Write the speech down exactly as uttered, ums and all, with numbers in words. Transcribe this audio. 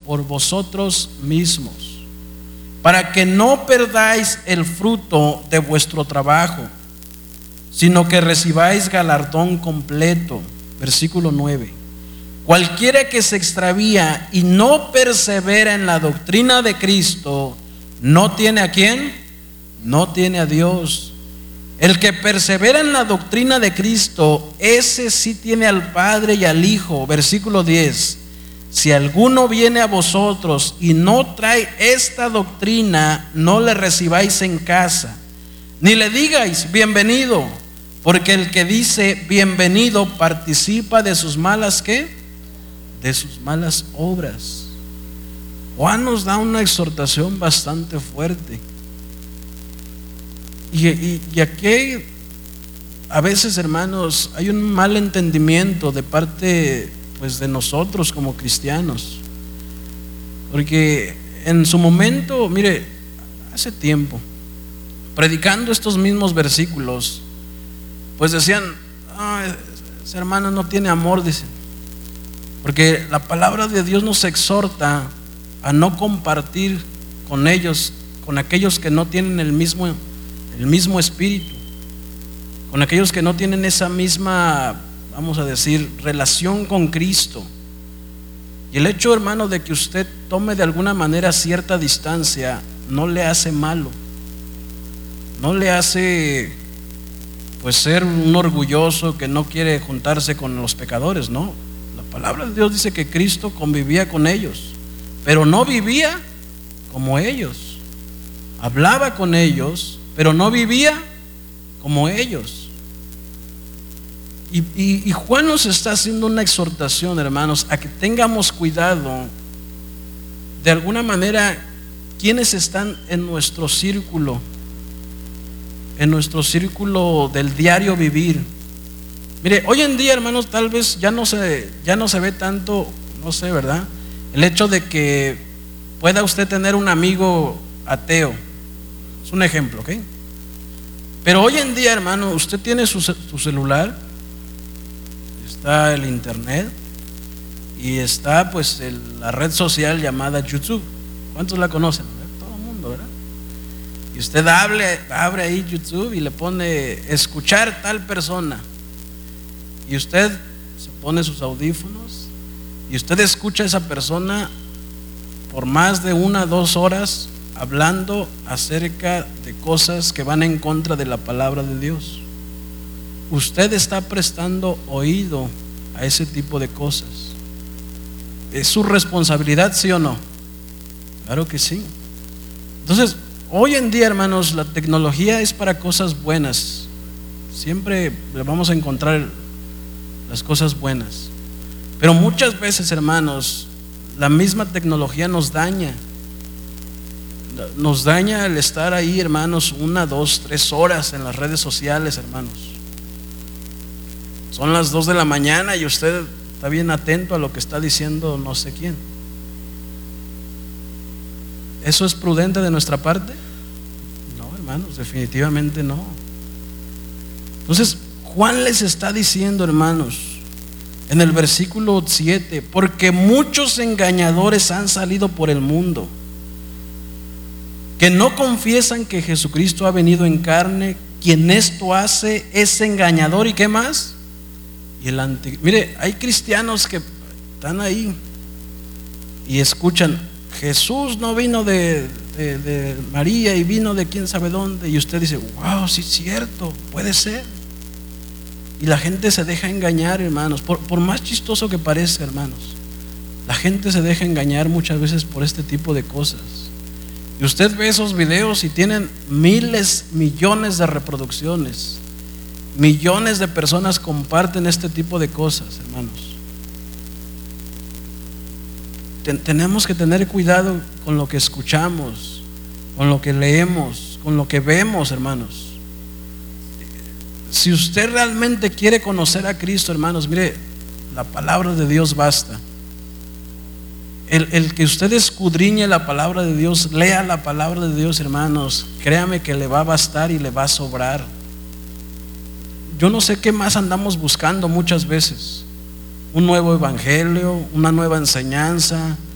por vosotros mismos, para que no perdáis el fruto de vuestro trabajo, sino que recibáis galardón completo. Versículo nueve. Cualquiera que se extravía y no persevera en la doctrina de Cristo, ¿no tiene a quién? No tiene a Dios. El que persevera en la doctrina de Cristo, ese sí tiene al Padre y al Hijo. Versículo diez. Si alguno viene a vosotros y no trae esta doctrina, no le recibáis en casa, ni le digáis bienvenido, porque el que dice bienvenido participa de sus malas, ¿qué? De sus malas obras. Juan nos da una exhortación bastante fuerte. Y, y, y aquí a veces, hermanos, hay un mal entendimiento de parte, pues, de nosotros como cristianos, porque en su momento, mire, hace tiempo, predicando estos mismos versículos, pues decían, ah, ese hermano no tiene amor, dicen, porque la palabra de Dios nos exhorta a no compartir con ellos, con aquellos que no tienen el mismo, el mismo espíritu, con aquellos que no tienen esa misma, vamos a decir, relación con Cristo. Y el hecho, hermano, de que usted tome de alguna manera cierta distancia no le hace malo, no le hace, pues, ser un orgulloso que no quiere juntarse con los pecadores. No, la palabra de Dios dice que Cristo convivía con ellos, pero no vivía como ellos. Hablaba con ellos, pero no vivía como ellos. Y, y, y Juan nos está haciendo una exhortación, hermanos, a que tengamos cuidado de alguna manera quienes están en nuestro círculo, en nuestro círculo del diario vivir. Mire, hoy en día, hermanos, tal vez ya no se, ya no se ve tanto, no sé, ¿verdad? El hecho de que pueda usted tener un amigo ateo, es un ejemplo, ¿ok? Pero hoy en día, hermano, usted tiene su, su celular, está el internet y está, pues, el, la red social llamada YouTube. ¿Cuántos la conocen? Todo el mundo, ¿verdad? Y usted hable, abre ahí YouTube y le pone escuchar tal persona, y usted se pone sus audífonos y usted escucha a esa persona por más de una, dos horas hablando acerca de cosas que van en contra de la palabra de Dios. Usted está prestando oído a ese tipo de cosas. ¿Es su responsabilidad, sí o no? Claro que sí. Entonces, hoy en día, hermanos, la tecnología es para cosas buenas. Siempre le vamos a encontrar las cosas buenas. Pero muchas veces, hermanos, la misma tecnología nos daña. Nos daña el estar ahí, hermanos, una, dos, tres horas en las redes sociales, hermanos. Son las dos de la mañana y usted está bien atento a lo que está diciendo no sé quién. ¿Eso es prudente de nuestra parte? No, hermanos, definitivamente no. Entonces, Juan les está diciendo, hermanos, en el versículo siete, porque muchos engañadores han salido por el mundo, que no confiesan que Jesucristo ha venido en carne. Quien esto hace es engañador. ¿Y qué más? Y el anti... Mire, hay cristianos que están ahí y escuchan, Jesús no vino de, de, de María y vino de quién sabe dónde, y usted dice, wow, sí es cierto, puede ser. Y la gente se deja engañar, hermanos, por, por más chistoso que parezca, hermanos, la gente se deja engañar muchas veces por este tipo de cosas. Y usted ve esos videos y tienen miles, millones de reproducciones. Millones de personas comparten este tipo de cosas, hermanos. Ten, tenemos que tener cuidado con lo que escuchamos, con lo que leemos, con lo que vemos, hermanos. Si usted realmente quiere conocer a Cristo, hermanos, mire, la palabra de Dios basta. El, el que usted escudriñe la palabra de Dios, lea la palabra de Dios, hermanos, créame que le va a bastar y le va a sobrar. Yo no sé qué más andamos buscando muchas veces. Un nuevo evangelio, una nueva enseñanza,